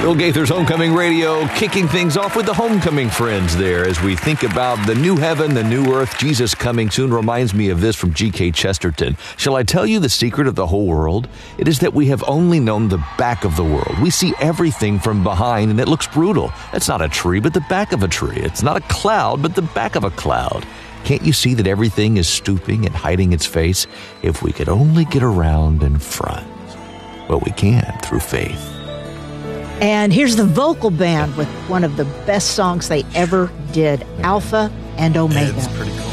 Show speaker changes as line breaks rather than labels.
Bill Gaither's Homecoming Radio, kicking things off with the homecoming friends there as we think about the new heaven, the new earth, Jesus coming soon. Reminds me of this from G.K. Chesterton. Shall I tell you the secret of the whole world? It is that we have only known the back of the world. We see everything from behind and it looks brutal. That's not a tree, but the back of a tree. It's not a cloud, but the back of a cloud. Can't you see that everything is stooping and hiding its face? If we could only get around in front. Well, we can through faith.
And here's the vocal band with one of the best songs they ever did, Alpha and Omega.
It's pretty cool.